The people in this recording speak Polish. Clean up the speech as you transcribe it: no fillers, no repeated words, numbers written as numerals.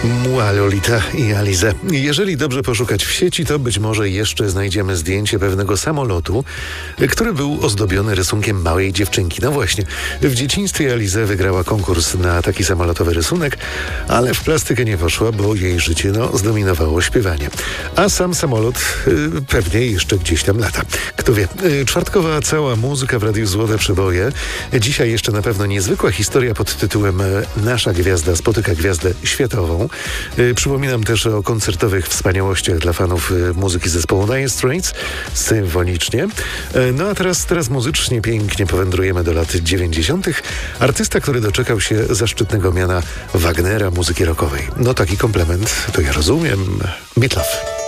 Mła Lolita i Alize. Jeżeli dobrze poszukać w sieci, to być może jeszcze znajdziemy zdjęcie pewnego samolotu, który był ozdobiony rysunkiem małej dziewczynki. No właśnie, w dzieciństwie Alize wygrała konkurs na taki samolotowy rysunek, ale w plastykę nie poszła, bo jej życie zdominowało śpiewanie. A sam samolot pewnie jeszcze gdzieś tam lata. Kto wie. Czwartkowa cała muzyka w Radiu Złote Przeboje. Dzisiaj jeszcze na pewno niezwykła historia pod tytułem Nasza gwiazda spotyka gwiazdę światową. Przypominam też o koncertowych wspaniałościach dla fanów muzyki zespołu Dire Straits symfonicznie. No a teraz muzycznie pięknie powędrujemy do lat 90. Artysta, który doczekał się zaszczytnego miana Wagnera muzyki rockowej. No taki komplement to ja rozumiem. Meat Loaf.